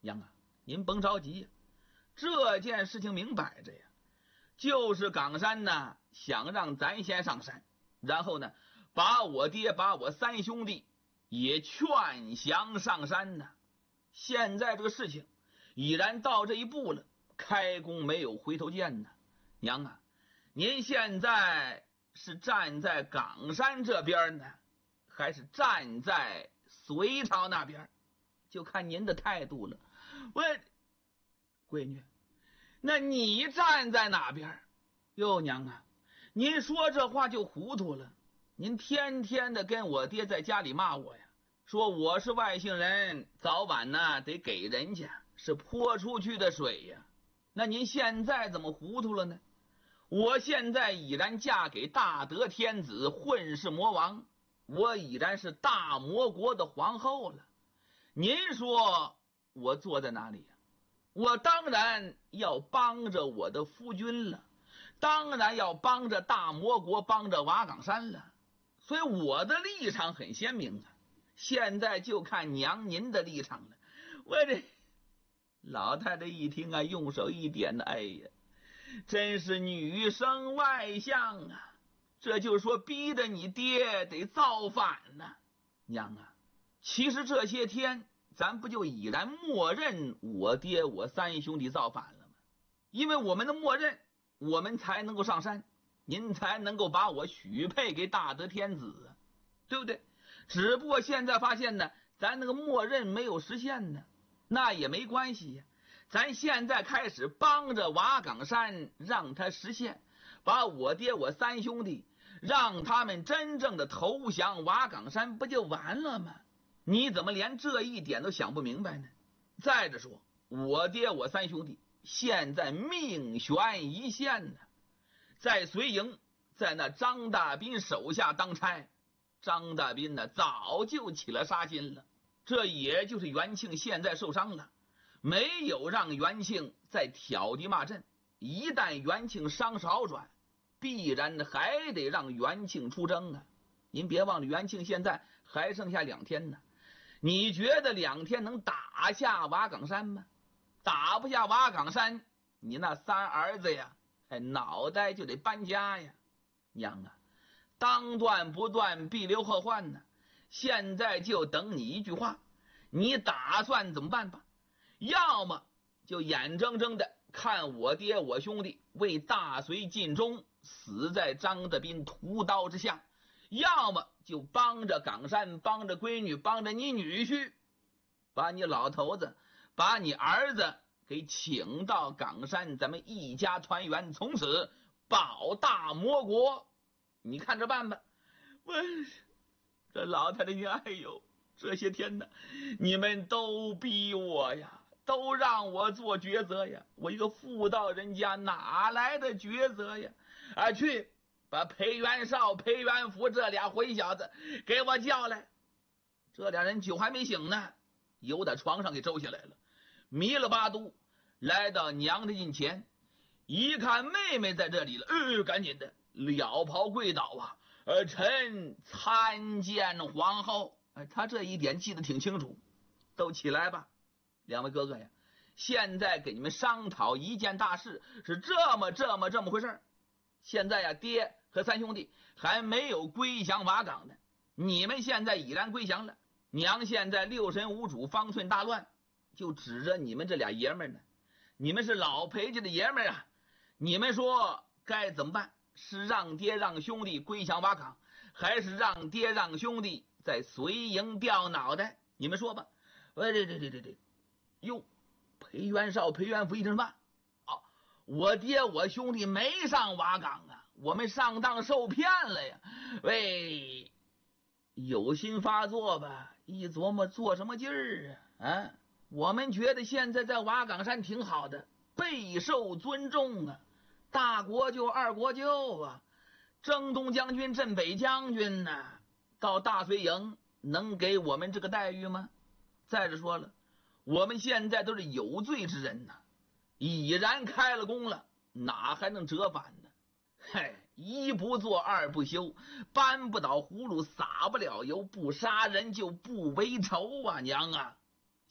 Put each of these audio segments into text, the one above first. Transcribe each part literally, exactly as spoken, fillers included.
娘啊，您甭着急呀，这件事情明摆着呀，就是冈山呢想让咱先上山，然后呢把我爹把我三兄弟也劝降上山呢。现在这个事情已然到这一步了，开弓没有回头箭呢。娘啊，您现在是站在冈山这边呢，还是站在隋朝那边？就看您的态度了。喂，闺女，那你站在哪边？哟，娘啊，您说这话就糊涂了。您天天的跟我爹在家里骂我呀，说我是外姓人，早晚呢得给人家，是泼出去的水呀。那您现在怎么糊涂了呢？我现在已然嫁给大德天子混世魔王，我已然是大魔国的皇后了。您说我坐在哪里呀？我当然要帮着我的夫君了，当然要帮着大魔国，帮着瓦岗山了。所以我的立场很鲜明啊，现在就看娘您的立场了。我这老太太一听啊，用手一点，哎呀，真是女生外向啊，这就说逼得你爹得造反呢。娘啊，其实这些天咱不就已然默认我爹我三兄弟造反了吗？因为我们的默认，我们才能够上山，您才能够把我许配给大德天子，对不对？只不过现在发现呢，咱那个默认没有实现呢，那也没关系呀，咱现在开始帮着瓦岗山让他实现，把我爹我三兄弟让他们真正的投降瓦岗山，不就完了吗？你怎么连这一点都想不明白呢？再者说，我爹我三兄弟现在命悬一线呢，在绥营，在那张大斌手下当差。张大斌呢早就起了杀心了，这也就是元庆现在受伤了，没有让元庆再挑敌骂阵，一旦元庆伤势好转，必然还得让元庆出征啊。您别忘了，元庆现在还剩下两天呢，你觉得两天能打下瓦岗山吗？打不下瓦岗山，你那三儿子呀，哎，脑袋就得搬家呀。娘啊，当断不断，必留后患呢。现在就等你一句话，你打算怎么办吧？要么就眼睁睁的看我爹我兄弟为大隋尽忠，死在张德斌屠刀之下，要么就帮着冈山，帮着闺女，帮着你女婿，把你老头子把你儿子给请到冈山，咱们一家团圆，从此保大魔国。你看着办吧。我这老太太你，哎呦，这些天呢，你们都逼我呀，都让我做抉择呀，我一个妇道人家哪来的抉择呀？啊，去把裴元绍、裴元福这俩混小子给我叫来。这俩人酒还没醒呢，由在床上给周下来了，迷了八度来到娘的近前，一看妹妹在这里了，呃，赶紧的了袍跪倒啊，呃，臣参见皇后。哎，他这一点记得挺清楚。都起来吧，两位哥哥呀，现在给你们商讨一件大事，是这么这么这么回事。现在呀，爹和三兄弟还没有归降瓦岗呢，你们现在已然归降了，娘现在六神无主，方寸大乱，就指着你们这俩爷们呢。你们是老裴家的爷们啊，你们说该怎么办？是让爹让兄弟归降瓦岗，还是让爹让兄弟在绥营掉脑袋？你们说吧。喂，这这这这这，哟，裴元绍、裴元福一听什么？哦，我爹我兄弟没上瓦岗啊，我们上当受骗了呀！喂，有心发作吧？一琢磨做什么劲儿啊？啊，我们觉得现在在瓦岗山挺好的，备受尊重啊。大国舅二国舅啊，征东将军镇北将军呐、啊，到大绥营能给我们这个待遇吗？再者说了，我们现在都是有罪之人呐、啊，已然开了功了，哪还能折返呢？嘿，一不做二不休，搬不倒葫芦撒不了油，不杀人就不为仇啊！娘啊，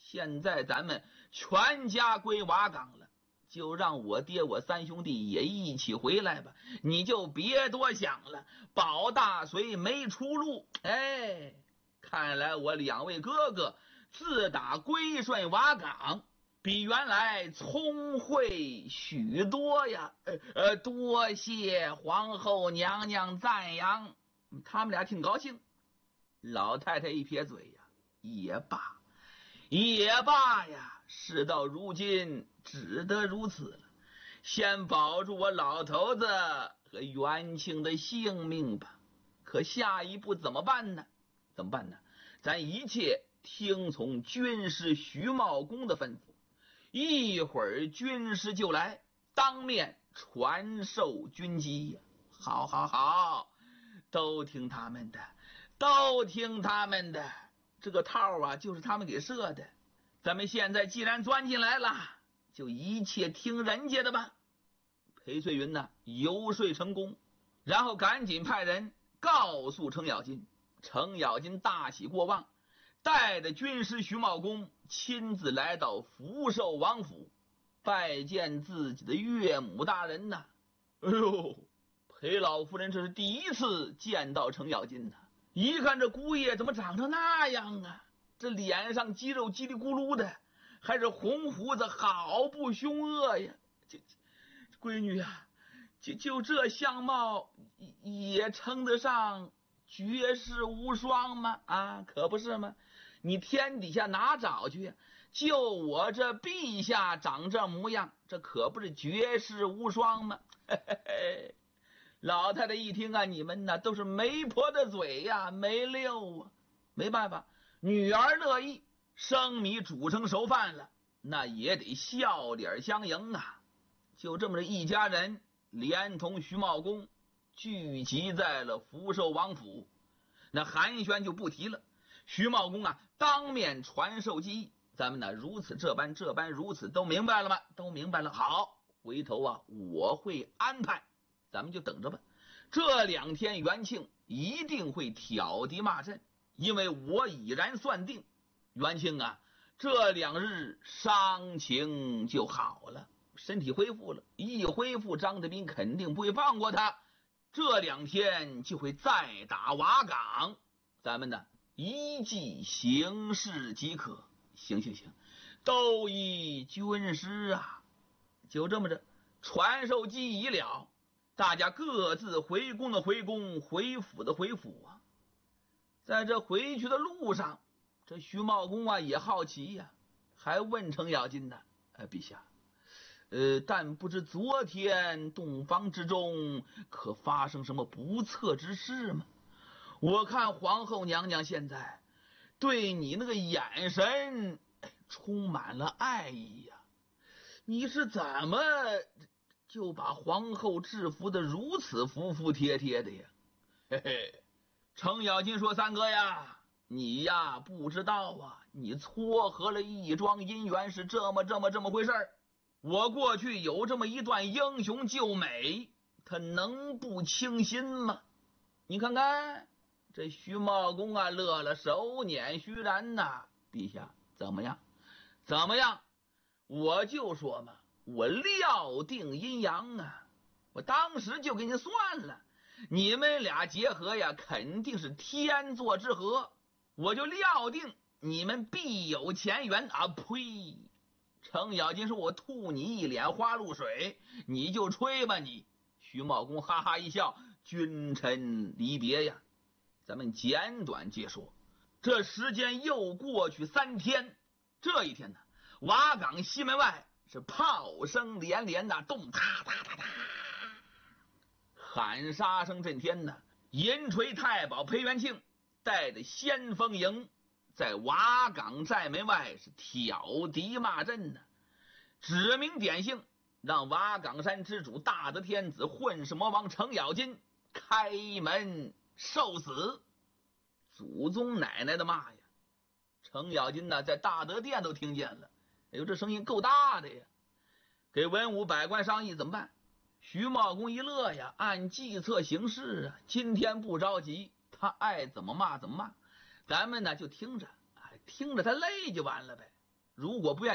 现在咱们全家归瓦岗了，就让我爹我三兄弟也一起回来吧，你就别多想了，保大隋没出路。哎，看来我两位哥哥自打归顺瓦岗，比原来聪慧许多呀。呃呃，多谢皇后娘娘赞扬。他们俩挺高兴。老太太一撇嘴呀，也罢也罢呀，事到如今只得如此了，先保住我老头子和元庆的性命吧。可下一步怎么办呢？怎么办呢？咱一切听从军师徐茂公的吩咐，一会儿军师就来，当面传授军机呀。好好好，都听他们的，都听他们的，这个套啊就是他们给设的。咱们现在既然钻进来了，就一切听人家的吧。裴翠云呢游说成功，然后赶紧派人告诉程咬金。程咬金大喜过望，带着军师徐茂公亲自来到福寿王府，拜见自己的岳母大人呐。哎呦，裴老夫人这是第一次见到程咬金呐，一看这姑爷怎么长成那样啊，这脸上肌肉叽里咕噜的，还是红胡子，好不凶恶呀。这闺女啊，就就这相貌也称得上绝世无双吗？啊，可不是吗？你天底下哪找去？就我这陛下长这模样，这可不是绝世无双吗？嘿嘿嘿，老太太一听啊，你们呢都是媒婆的嘴呀，没溜啊。没办法，女儿乐意，生米煮成熟饭了，那也得笑脸相迎啊。就这么着，一家人连同徐茂公聚集在了福寿王府。那寒暄就不提了，徐茂公啊当面传授技艺，咱们呢如此这般这般如此，都明白了吗？都明白了。好，回头啊我会安排，咱们就等着吧。这两天元庆一定会挑敌骂阵，因为我已然算定，元庆啊这两日伤情就好了，身体恢复了，一恢复张德斌肯定不会放过他，这两天就会再打瓦岗，咱们呢依计行事即可。行行行，都依军师啊。就这么着，传授技已了，大家各自回宫的回宫，回府的回府啊。在这回去的路上，这徐茂公啊也好奇呀、啊，还问程咬金呢：“哎，陛下，呃，但不知昨天洞房之中可发生什么不测之事吗？我看皇后娘娘现在对你那个眼神充满了爱意呀、啊，你是怎么就把皇后制服的如此服服帖帖的呀？”嘿嘿，程咬金说：“三哥呀，你呀不知道啊，你撮合了一桩姻缘是这么这么这么回事儿。我过去有这么一段英雄救美，他能不倾心吗？你看看这徐茂公啊，乐了，手捻须髯呐。陛下怎么样？怎么样？我就说嘛，我料定阴阳啊，我当时就给你算了，你们俩结合呀，肯定是天作之合，我就料定你们必有前缘啊！呸！程咬金说：“我吐你一脸花露水，你就吹吧你。”徐茂公哈哈一笑：“君臣离别呀。”咱们简短接说，这时间又过去三天。这一天呢，瓦岗西门外是炮声连连呐，动哒哒哒哒，喊杀声震天呐。银锤太保裴元庆带着先锋营在瓦岗寨门外是挑敌骂阵呢，指名点姓，让瓦岗山之主大德天子混世魔王程咬金开门受死。祖宗奶奶的骂呀！程咬金呢，在大德殿都听见了。哎呦，这声音够大的呀！给文武百官商议怎么办？徐茂公一乐呀，按计策行事啊，今天不着急，他爱怎么骂怎么骂，咱们呢就听着，哎，听着他累就完了呗。 如果不愿